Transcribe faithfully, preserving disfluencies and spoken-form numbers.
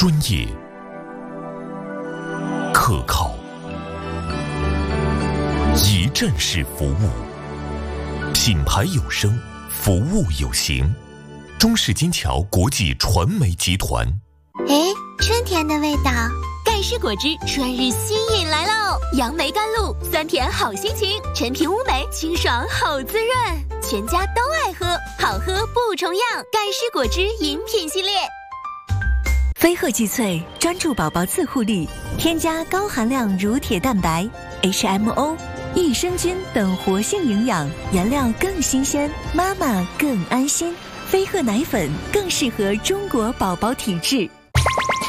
专业、可靠、一站式服务，品牌有声，服务有形。中式金桥国际传媒集团。 哎，春天的味道。 盖世果汁春日新饮来喽！杨梅甘露，酸甜好心情，陈皮乌梅清爽好滋润，全家都爱喝，好喝不重样。盖世果汁饮品系列。 飞鹤济萃专注宝宝自护力，添加高含量乳铁蛋白、H M O、益生菌等活性营养，原料更新鲜，妈妈更安心。飞鹤奶粉更适合中国宝宝体质。